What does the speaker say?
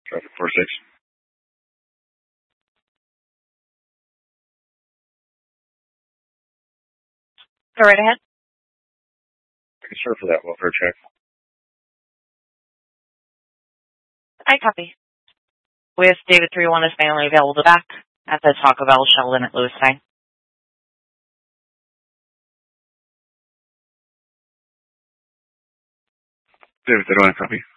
Traffic 46. Go right ahead. I can serve for that welfare check. I copy. With David 3-1 is mainly available to back at the Taco Bell Sheldon at Lewis Time. David 3-1, copy.